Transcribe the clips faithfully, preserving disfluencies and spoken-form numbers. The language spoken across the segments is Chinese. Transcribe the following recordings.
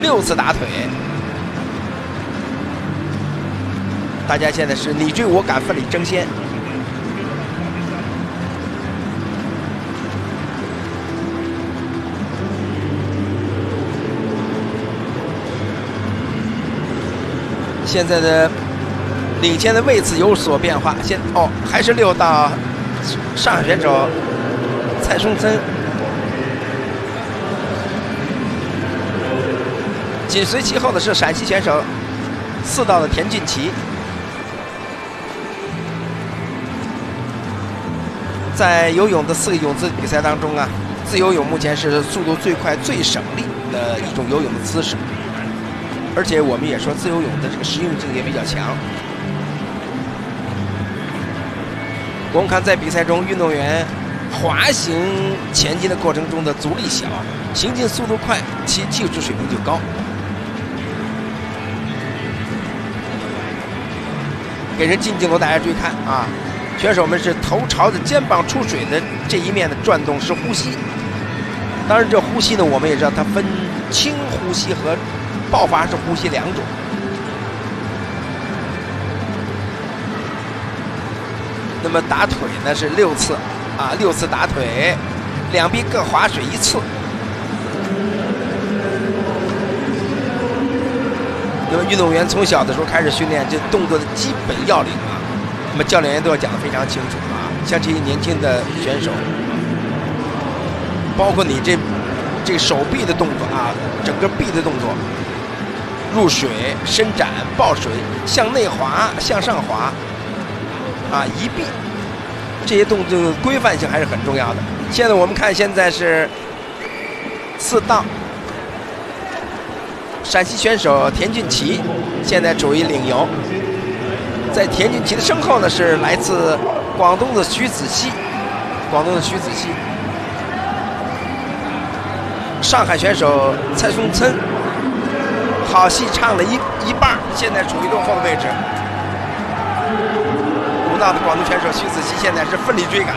六次打腿。大家现在是你追我赶，奋力争先。现在的领先的位置有所变化，现哦还是六到上海选手蔡松森，紧随其后的是陕西选手四道的田俊奇。在游泳的四个泳姿比赛当中啊，自由泳目前是速度最快、最省力的一种游泳的姿势，而且我们也说自由泳的这个实用性也比较强。我们看在比赛中，运动员滑行前进的过程中的阻力小，行进速度快，其技术水平就高。给人近镜头，大家注意看啊！选手们是头朝着肩膀出水的这一面的转动式呼吸。当然，这呼吸呢，我们也知道它分轻呼吸和爆发式呼吸两种。那么打腿呢是六次啊，六次打腿，两臂各划水一次。那么运动员从小的时候开始训练这动作的基本要领啊，那么教练员都要讲得非常清楚啊。像这些年轻的选手，包括你这这个手臂的动作啊，整个臂的动作，入水、伸展、抱水、向内滑、向上滑，啊，移臂，这些动作的规范性还是很重要的。现在我们看，现在是四道。陕西选手田俊奇现在处于领游，在田俊奇的身后呢是来自广东的徐子熙，广东的徐子熙，上海选手蔡松琛，好戏唱了一一半，现在处于落后的位置。无闹的广东选手徐子熙现在是奋力追赶。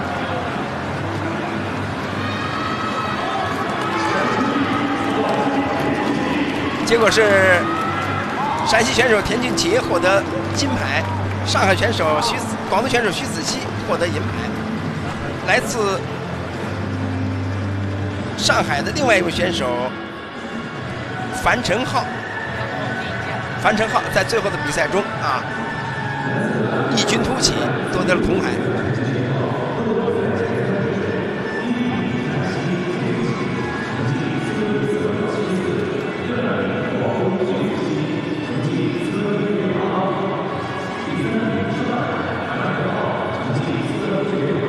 结果是陕西选手田俊奇获得金牌，上海选手徐子，广东选手徐子熙获得银牌。来自上海的另外一位选手樊晨浩，樊晨浩在最后的比赛中啊，异军突起夺得了铜牌。